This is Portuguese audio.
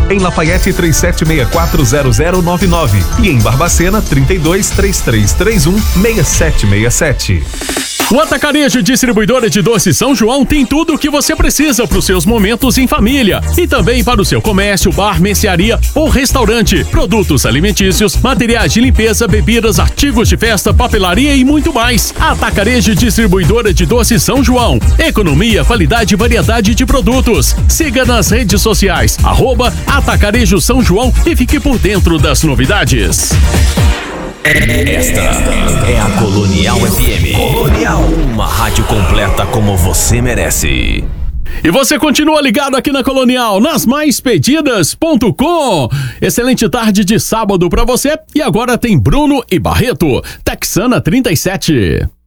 Em Lafayette 37640099 e em Barbacena 3233316767. O Atacarejo Distribuidora de Doces São João tem tudo o que você precisa para os seus momentos em família e também para o seu comércio, bar, mercearia ou restaurante. Produtos alimentícios, materiais de limpeza, bebidas, artigos de festa, papelaria e muito mais. Atacarejo Distribuidora de Doces São João. Economia, qualidade e variedade de produtos. Siga nas redes sociais, @Atacarejo São João e fique por dentro das novidades. Esta é a Colonial FM. Colonial, uma rádio completa como você merece. E você continua ligado aqui na Colonial, nas maispedidas.com. Excelente tarde de sábado pra você. E agora tem Bruno e Barreto, Texana 37.